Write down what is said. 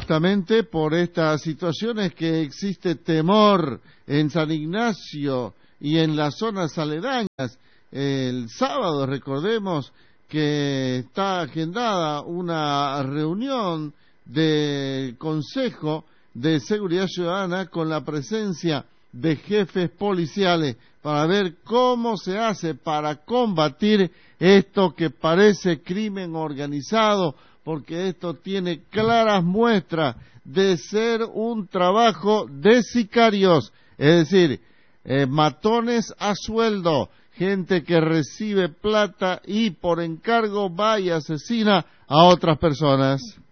justamente por estas situaciones que existe temor en San Ignacio y en las zonas aledañas. El sábado, recordemos que está agendada una reunión del Consejo de Seguridad Ciudadana con la presencia de jefes policiales para ver cómo se hace para combatir esto que parece crimen organizado, porque esto tiene claras muestras de ser un trabajo de sicarios, es decir, matones a sueldo, gente que recibe plata y por encargo va y asesina a otras personas.